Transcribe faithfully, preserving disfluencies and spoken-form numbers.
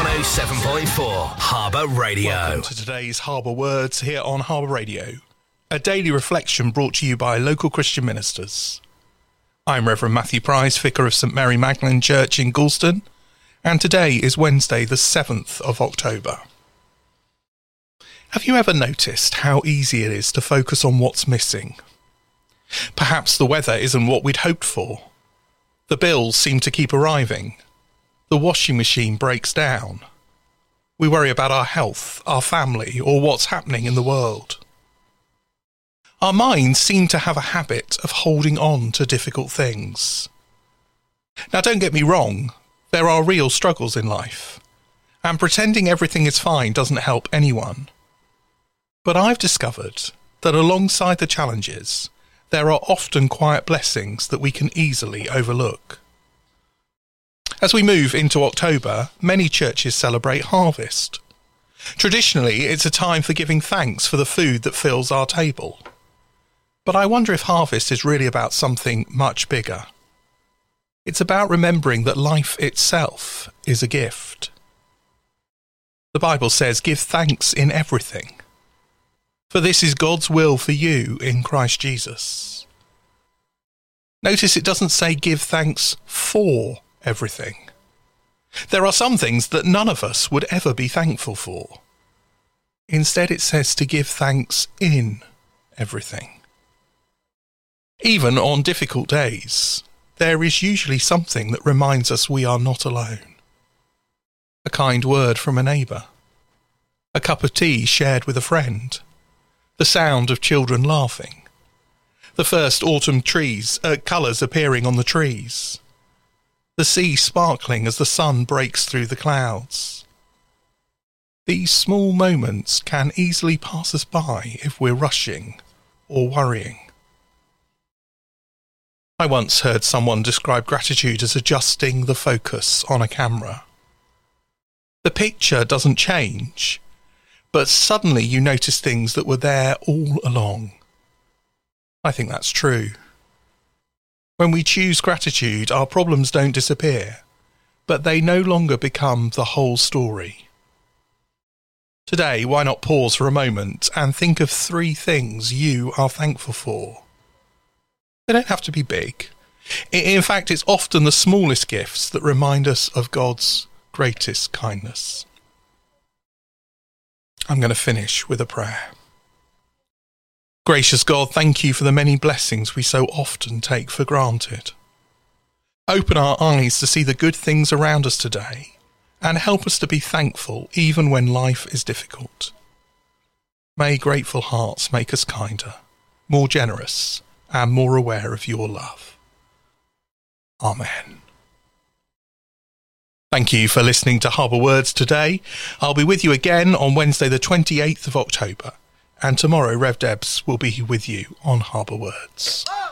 one oh seven point four Harbour Radio. Welcome to today's Harbour Words here on Harbour Radio, a daily reflection brought to you by local Christian ministers. I'm Reverend Matthew Price, Vicar of St Mary Magdalene Church in Galston, and today is Wednesday the seventh of October. Have you ever noticed how easy it is to focus on what's missing? Perhaps the weather isn't what we'd hoped for. The bills seem to keep arriving. The washing machine breaks down. We worry about our health, our family, or what's happening in the world. Our minds seem to have a habit of holding on to difficult things. Now, don't get me wrong, there are real struggles in life, and pretending everything is fine doesn't help anyone. But I've discovered that alongside the challenges, there are often quiet blessings that we can easily overlook. As we move into October, many churches celebrate harvest. Traditionally, it's a time for giving thanks for the food that fills our table. But I wonder if harvest is really about something much bigger. It's about remembering that life itself is a gift. The Bible says, "Give thanks in everything, for this is God's will for you in Christ Jesus." Notice it doesn't say give thanks for everything. There are some things that none of us would ever be thankful for. Instead, it says to give thanks in everything. Even on difficult days, there is usually something that reminds us we are not alone. A kind word from a neighbour, a cup of tea shared with a friend, the sound of children laughing, the first autumn trees, uh, colours appearing on the trees, the sea sparkling as the sun breaks through the clouds. These small moments can easily pass us by if we're rushing or worrying. I once heard someone describe gratitude as adjusting the focus on a camera. The picture doesn't change, but suddenly you notice things that were there all along. I think that's true. When we choose gratitude, our problems don't disappear, but they no longer become the whole story. Today, why not pause for a moment and think of three things you are thankful for? They don't have to be big. In fact, it's often the smallest gifts that remind us of God's greatest kindness. I'm going to finish with a prayer. Gracious God, thank you for the many blessings we so often take for granted. Open our eyes to see the good things around us today and help us to be thankful even when life is difficult. May grateful hearts make us kinder, more generous, and more aware of your love. Amen. Thank you for listening to Harbour Words today. I'll be with you again on Wednesday the twenty-eighth of October, and tomorrow Rev Debs will be with you on Harbour Words.